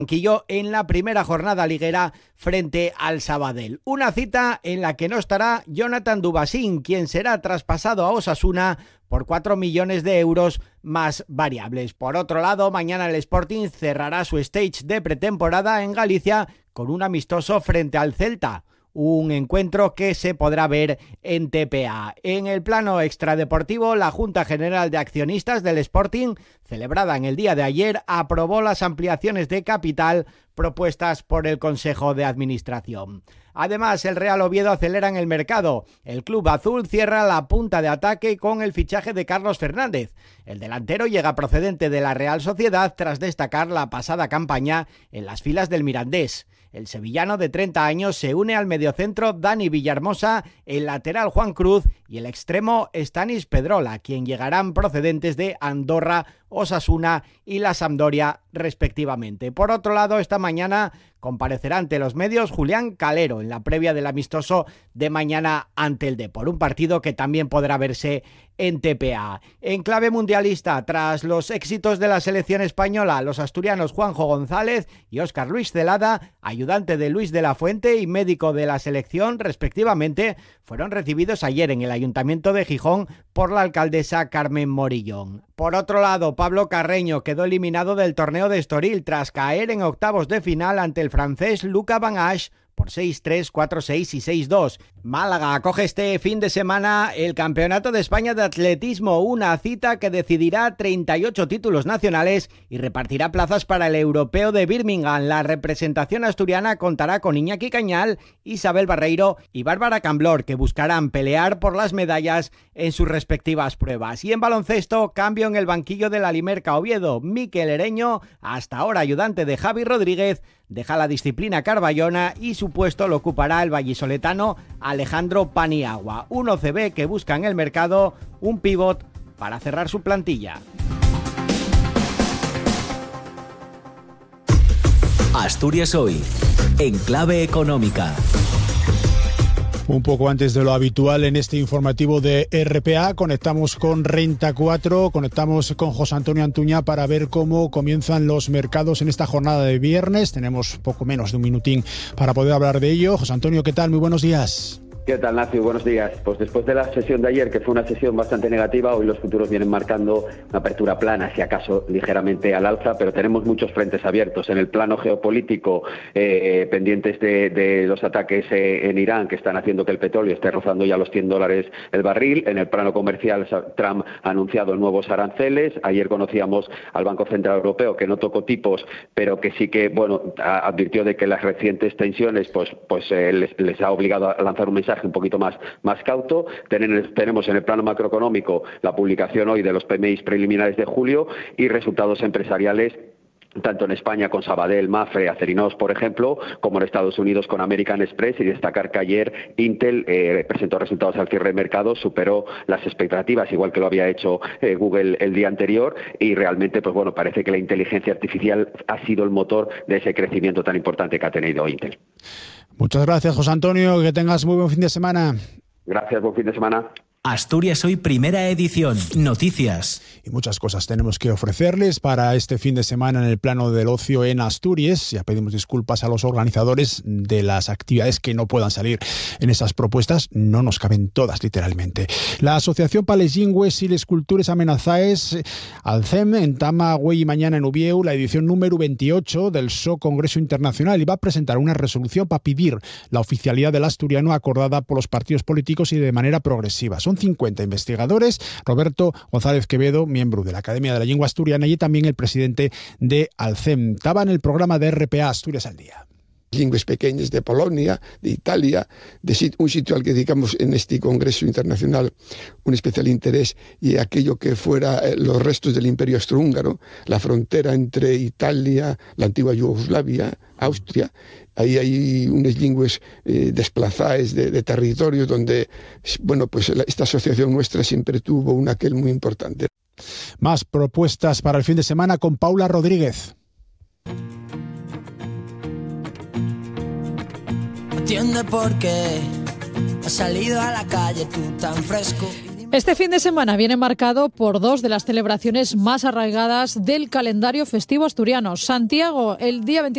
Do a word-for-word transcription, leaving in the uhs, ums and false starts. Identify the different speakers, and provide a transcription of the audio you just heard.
Speaker 1: banquillo en la primera jornada liguera frente al Sabadell. Una cita en la que no estará Jonathan Dubasín, quien será traspasado a Osasuna por cuatro millones de euros más variables. Por otro lado, mañana el Sporting cerrará su stage de pretemporada en Galicia con un amistoso frente al Celta. Un encuentro que se podrá ver en T P A. En el plano extradeportivo, la Junta General de Accionistas del Sporting, celebrada en el día de ayer, aprobó las ampliaciones de capital propuestas por el Consejo de Administración. Además, el Real Oviedo acelera en el mercado. El club azul cierra la punta de ataque con el fichaje de Carlos Fernández. El delantero llega procedente de la Real Sociedad tras destacar la pasada campaña en las filas del Mirandés. El sevillano de treinta años se une al mediocentro Dani Villahermosa, el lateral Juan Cruz y el extremo Stanis Pedrola, quien llegarán procedentes de Andorra, Osasuna y la Sampdoria respectivamente. Por otro lado, esta mañana comparecerá ante los medios Julián Calero en la previa del amistoso de mañana ante el Depor, un partido que también podrá verse en T P A. En clave mundialista, tras los éxitos de la selección española, los asturianos Juanjo González y Óscar Luis Celada, ayudante de Luis de la Fuente y médico de la selección respectivamente, fueron recibidos ayer en el Ayuntamiento de Gijón por la alcaldesa Carmen Morillón. Por otro lado, Pablo Carreño quedó eliminado del torneo de Estoril tras caer en octavos de final ante el francés Luca Van Asch por seis tres, cuatro seis y seis dos. Málaga acoge este fin de semana el Campeonato de España de Atletismo, una cita que decidirá treinta y ocho títulos nacionales y repartirá plazas para el Europeo de Birmingham. La representación asturiana contará con Iñaki Cañal, Isabel Barreiro y Bárbara Camblor, que buscarán pelear por las medallas en sus respectivas pruebas. Y en baloncesto, cambio en el banquillo de la Limerca Oviedo. Mikel Ereño, hasta ahora ayudante de Javi Rodríguez, deja la disciplina carballona y su puesto lo ocupará el vallisoletano Alejandro Paniagua, un O C B que busca en el mercado un pívot para cerrar su plantilla.
Speaker 2: Asturias Hoy, en clave económica.
Speaker 3: Un poco antes de lo habitual en este informativo de R P A, conectamos con Renta cuatro, conectamos con José Antonio Antuña para ver cómo comienzan los mercados en esta jornada de viernes. Tenemos poco menos de un minutín para poder hablar de ello. José Antonio, ¿qué tal? Muy buenos días.
Speaker 4: ¿Qué tal, Nacio? Buenos días. Pues después de la sesión de ayer, que fue una sesión bastante negativa, hoy los futuros vienen marcando una apertura plana, si acaso ligeramente al alza, pero tenemos muchos frentes abiertos. En el plano geopolítico, eh, pendientes de, de los ataques eh, en Irán, que están haciendo que el petróleo esté rozando ya los cien dólares el barril. En el plano comercial, Trump ha anunciado nuevos aranceles. Ayer conocíamos al Banco Central Europeo, que no tocó tipos, pero que sí que, bueno, advirtió de que las recientes tensiones pues, pues eh, les, les ha obligado a lanzar un mensaje un poquito más, más cauto. Tenemos en el plano macroeconómico la publicación hoy de los P M Is preliminares de julio y resultados empresariales tanto en España con Sabadell, Mafre, Acerinox, por ejemplo, como en Estados Unidos con American Express, y destacar que ayer Intel eh, presentó resultados al cierre de mercado, superó las expectativas, igual que lo había hecho eh, Google el día anterior, y realmente, pues bueno, parece que la inteligencia artificial ha sido el motor de ese crecimiento tan importante que ha tenido Intel.
Speaker 3: Muchas gracias, José Antonio, que tengas muy buen fin de semana.
Speaker 4: Gracias, buen fin de semana.
Speaker 2: Asturias Hoy, primera edición. Noticias.
Speaker 3: Y muchas cosas tenemos que ofrecerles para este fin de semana en el plano del ocio en Asturias. Ya pedimos disculpas a los organizadores de las actividades que no puedan salir en esas propuestas. No nos caben todas, literalmente. La Asociación Palesingües y les Cultures Amenazaes, Alcem, entama hoy y mañana en Ubieu la edición número veintiocho del S O Congreso Internacional y va a presentar una resolución para pedir la oficialidad del asturiano acordada por los partidos políticos y de manera progresiva. Son cincuenta investigadores. Roberto González Quevedo, miembro de la Academia de la Lengua Asturiana, y también el presidente de Alcem. Estaba en el programa de R P A Asturias al Día.
Speaker 5: Lingües pequeñas de Polonia, de Italia, de un sitio al que dedicamos en este Congreso Internacional un especial interés, y aquello que fuera los restos del Imperio Austrohúngaro, la frontera entre Italia, la antigua Yugoslavia, Austria. Ahí hay unas lingües eh, desplazadas de, de territorios donde, bueno, pues la, esta asociación nuestra siempre tuvo un aquel muy importante.
Speaker 3: Más propuestas para el fin de semana con Paula Rodríguez.
Speaker 6: Entiende por qué has salido a la calle tú tan fresco.
Speaker 7: Este fin de semana viene marcado por dos de las celebraciones más arraigadas del calendario festivo asturiano. Santiago, el día veinticinco